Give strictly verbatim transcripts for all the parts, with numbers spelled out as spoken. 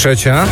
Trzecia.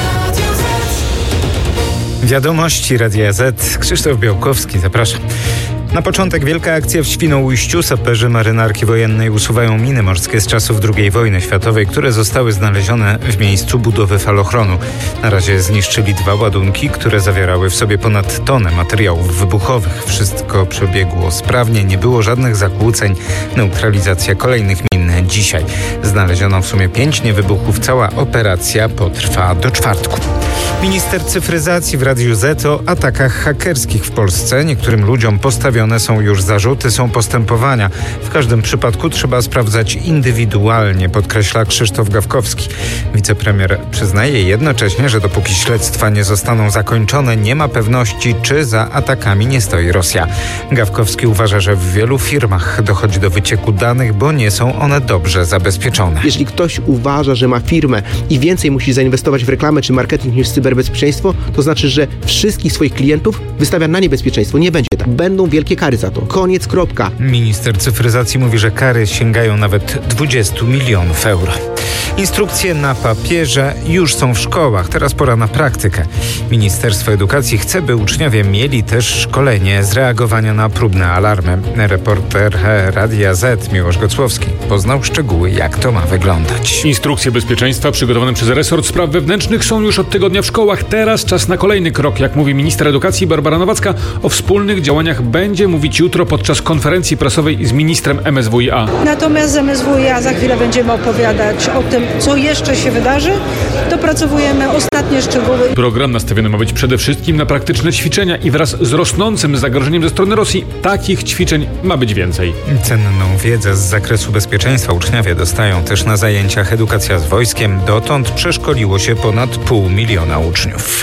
Wiadomości Radia Z. Krzysztof Białkowski, zapraszam. Na początek wielka akcja w Świnoujściu. Saperzy marynarki wojennej usuwają miny morskie z czasów drugiej wojny światowej, które zostały znalezione w miejscu budowy falochronu. Na razie zniszczyli dwa ładunki, które zawierały w sobie ponad tonę materiałów wybuchowych. Wszystko przebiegło sprawnie, nie było żadnych zakłóceń. Neutralizacja kolejnych min dzisiaj. Znaleziono w sumie pięć niewybuchów. Cała operacja potrwa do czwartku. Minister cyfryzacji w Radiu Z o atakach hakerskich w Polsce. Niektórym ludziom postawione są już zarzuty, są postępowania. W każdym przypadku trzeba sprawdzać indywidualnie, podkreśla Krzysztof Gawkowski. Wicepremier przyznaje jednocześnie, że dopóki śledztwa nie zostaną zakończone, nie ma pewności, czy za atakami nie stoi Rosja. Gawkowski uważa, że w wielu firmach dochodzi do wycieku danych, bo nie są one dobrze zabezpieczone. Jeżeli ktoś uważa, że ma firmę i więcej musi zainwestować w reklamę czy marketing niż w cyberbezpieczeństwo, to znaczy, że wszystkich swoich klientów wystawia na niebezpieczeństwo. Nie będzie tak. Będą wielkie kary za to. Koniec, kropka. Minister cyfryzacji mówi, że kary sięgają nawet dwadzieścia milionów euro. Instrukcje na papierze już są w szkołach. Teraz pora na praktykę. Ministerstwo Edukacji chce, by uczniowie mieli też szkolenie z reagowania na próbne alarmy. Reporter Radia Z Miłosz Gocłowski poznał szczegóły, jak to ma wyglądać. Instrukcje bezpieczeństwa przygotowane przez resort spraw wewnętrznych są już od tygodnia w szkołach. Teraz czas na kolejny krok. Jak mówi minister edukacji Barbara Nowacka, o wspólnych działaniach będzie mówić jutro podczas konferencji prasowej z ministrem M S W i A. Natomiast z M S W i A za chwilę będziemy opowiadać o tym, co jeszcze się wydarzy. Dopracowujemy ostatnie szczegóły. Program nastawiony ma być przede wszystkim na praktyczne ćwiczenia i wraz z rosnącym zagrożeniem ze strony Rosji takich ćwiczeń ma być więcej. Cenną wiedzę z zakresu bezpieczeństwa uczniowie dostają też na zajęciach Edukacja z wojskiem. Dotąd przeszkoliło się ponad pół miliona uczniów.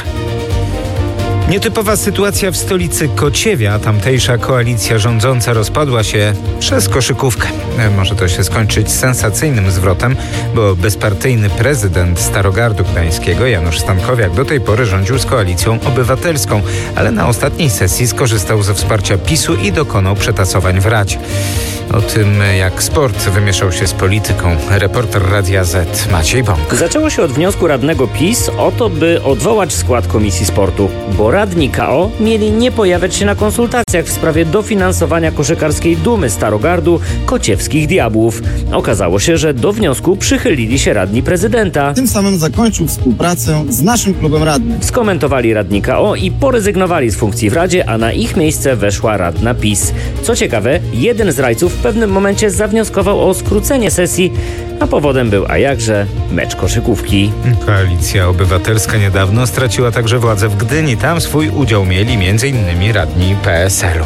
Nietypowa sytuacja w stolicy Kociewia. Tamtejsza koalicja rządząca rozpadła się przez koszykówkę. Może to się skończyć sensacyjnym zwrotem, bo bezpartyjny prezydent Starogardu Gdańskiego Janusz Stankowiak do tej pory rządził z Koalicją Obywatelską, ale na ostatniej sesji skorzystał ze wsparcia PiSu i dokonał przetasowań w Radzie. O tym, jak sport wymieszał się z polityką, reporter Radia Z Maciej Bąk. Zaczęło się od wniosku radnego PiS o to, by odwołać skład Komisji Sportu, bo radni K O mieli nie pojawiać się na konsultacjach w sprawie dofinansowania koszykarskiej dumy Starogardu Kociewskich Diabłów. Okazało się, że do wniosku przychylili się radni prezydenta. Tym samym zakończył współpracę z naszym klubem radnych. Skomentowali radni K O i porezygnowali z funkcji w Radzie, a na ich miejsce weszła radna PiS. Co ciekawe, jeden z rajców w pewnym momencie zawnioskował o skrócenie sesji, a powodem był, a jakże, mecz koszykówki. Koalicja Obywatelska niedawno straciła także władzę w Gdyni. Tam swój udział mieli m.in. radni P S L u.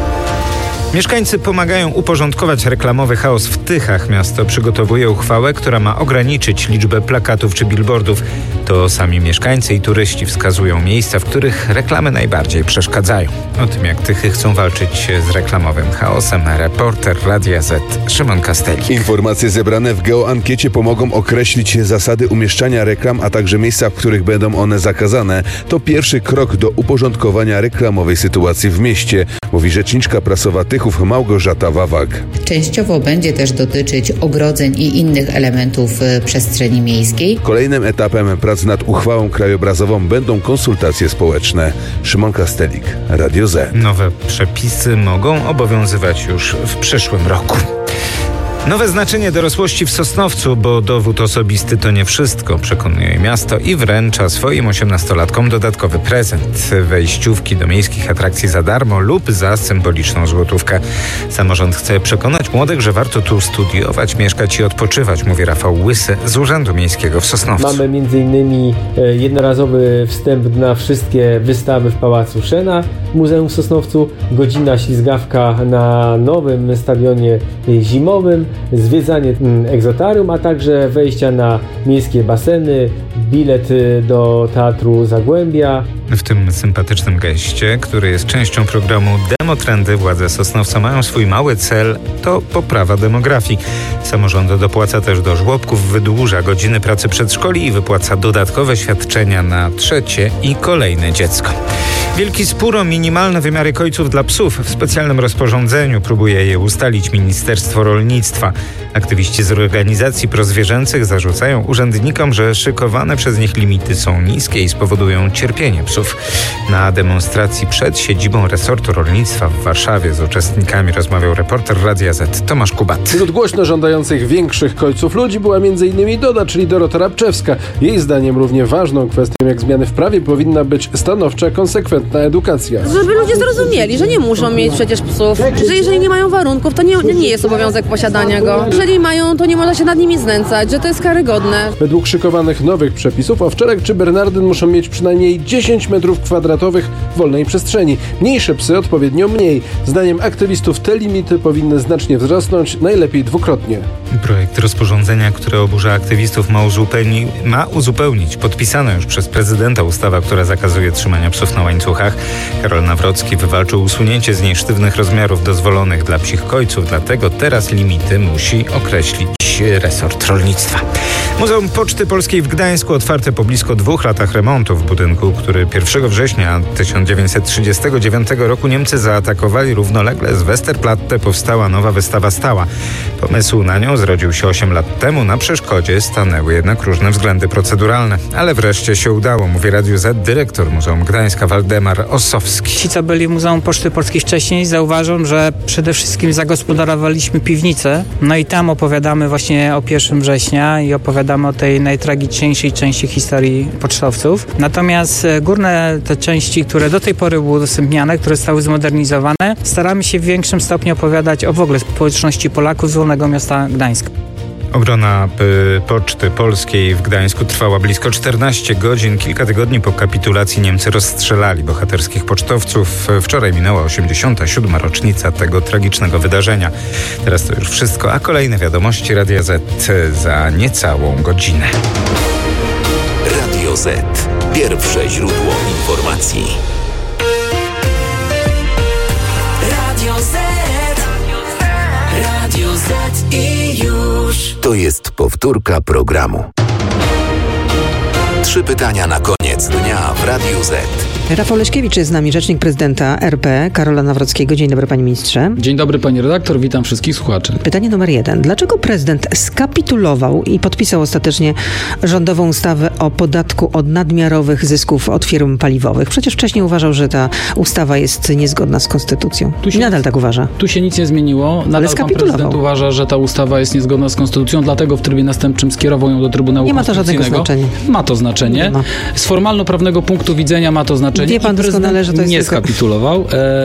Mieszkańcy pomagają uporządkować reklamowy chaos w Tychach. Miasto przygotowuje uchwałę, która ma ograniczyć liczbę plakatów czy billboardów. To sami mieszkańcy i turyści wskazują miejsca, w których reklamy najbardziej przeszkadzają. O tym, jak Tychy chcą walczyć z reklamowym chaosem, reporter Radia Z Szymon Kastelik. Informacje zebrane w geoankiecie pomogą określić zasady umieszczania reklam, a także miejsca, w których będą one zakazane. To pierwszy krok do uporządkowania reklamowej sytuacji w mieście, mówi rzeczniczka prasowa Tychów Małgorzata Wawak. Częściowo będzie też dotyczyć ogrodzeń i innych elementów przestrzeni miejskiej. Kolejnym etapem prac nad uchwałą krajobrazową będą konsultacje społeczne. Szymon Kastelik, Radio Z. Nowe przepisy mogą obowiązywać już w przyszłym roku. Nowe znaczenie dorosłości w Sosnowcu, bo dowód osobisty to nie wszystko, przekonuje miasto i wręcza swoim osiemnastolatkom dodatkowy prezent. Wejściówki do miejskich atrakcji za darmo lub za symboliczną złotówkę. Samorząd chce przekonać młodych, że warto tu studiować, mieszkać i odpoczywać, mówi Rafał Łysy z Urzędu Miejskiego w Sosnowcu. Mamy między innymi jednorazowy wstęp na wszystkie wystawy w Pałacu Szena, Muzeum w Sosnowcu, godzina ślizgawka na nowym stadionie zimowym, zwiedzanie egzotarium, a także wejścia na miejskie baseny, bilet do Teatru Zagłębia. W tym sympatycznym geście, który jest częścią programu Demotrendy, władze Sosnowca mają swój mały cel, to poprawa demografii. Samorząd dopłaca też do żłobków, wydłuża godziny pracy przedszkoli i wypłaca dodatkowe świadczenia na trzecie i kolejne dziecko. Wielki spór o minimalne wymiary kojców dla psów. W specjalnym rozporządzeniu próbuje je ustalić Ministerstwo Rolnictwa. Aktywiści z organizacji prozwierzęcych zarzucają urzędnikom, że szykowane przez nich limity są niskie i spowodują cierpienie psów. Na demonstracji przed siedzibą resortu rolnictwa w Warszawie z uczestnikami rozmawiał reporter Radia Z Tomasz Kubat. Wśród głośno żądających większych kojców ludzi była między innymi Doda, czyli Dorota Rabczewska. Jej zdaniem równie ważną kwestią jak zmiany w prawie powinna być stanowcza, konsekwentna edukacja. Żeby ludzie zrozumieli, że nie muszą mieć przecież psów, że jeżeli nie mają warunków, to nie, nie jest obowiązek posiadania go. Jeżeli mają, to nie można się nad nimi znęcać, że to jest karygodne. Według szykowanych nowych przepisów owczarek czy bernardyn muszą mieć przynajmniej dziesięć metrów kwadratowych wolnej przestrzeni. Mniejsze psy odpowiednio mniej. Zdaniem aktywistów te limity powinny znacznie wzrosnąć, najlepiej dwukrotnie. Projekt rozporządzenia, które oburza aktywistów, ma, uzupełni, ma uzupełnić podpisana już przez prezydenta ustawa, która zakazuje trzymania psów na łańcuchach. Karol Nawrocki wywalczył usunięcie z niej sztywnych rozmiarów dozwolonych dla psich kojców, dlatego teraz limity musi określić resort rolnictwa. Muzeum Poczty Polskiej w Gdańsku otwarte po blisko dwóch latach remontu w budynku, który pierwszego września tysiąc dziewięćset trzydziestego dziewiątego roku Niemcy zaatakowali. Równolegle z Westerplatte powstała nowa wystawa stała. Pomysł na nią zrodził się osiem lat temu. Na przeszkodzie stanęły jednak różne względy proceduralne. Ale wreszcie się udało, mówi Radiu Z dyrektor Muzeum Gdańska Waldemar Ossowski. Ci, co byli w Muzeum Poczty Polskiej wcześniej, zauważą, że przede wszystkim zagospodarowaliśmy piwnicę. No i tam opowiadamy właśnie o pierwszego września i opowiadamy o tej najtragiczniejszej części historii pocztowców. Natomiast górne te części, które do tej pory były udostępniane, które zostały zmodernizowane, staramy się w większym stopniu opowiadać o w ogóle społeczności Polaków z wolnego miasta Gdańska. Obrona y, Poczty Polskiej w Gdańsku trwała blisko czternaście godzin. Kilka tygodni po kapitulacji Niemcy rozstrzelali bohaterskich pocztowców. Wczoraj minęła osiemdziesiąta siódma rocznica tego tragicznego wydarzenia. Teraz to już wszystko, a kolejne wiadomości Radia Z za niecałą godzinę. Radio Z. Pierwsze źródło informacji. Radio Z. Radio Z i już. To jest powtórka programu. Trzy pytania na koniec dnia w Radiu Z. Rafał Leśkiewicz jest z nami, rzecznik prezydenta R P Karola Nawrockiego. Dzień dobry, panie ministrze. Dzień dobry, pani redaktor, witam wszystkich słuchaczy. Pytanie numer jeden. Dlaczego prezydent skapitulował i podpisał ostatecznie rządową ustawę o podatku od nadmiarowych zysków od firm paliwowych? Przecież wcześniej uważał, że ta ustawa jest niezgodna z konstytucją. I nadal nic, tak uważa. Tu się nic nie zmieniło. Nadal pan prezydent uważa, że ta ustawa jest niezgodna z konstytucją, dlatego w trybie następczym skierował ją do Trybunału Nie ma to żadnego znaczenia. Ma to znaczenie. Ma. Z formalno-prawnego punktu widzenia ma to znaczenie. Wie pan doskonale, że to jest nie tylko... skapitulował. E,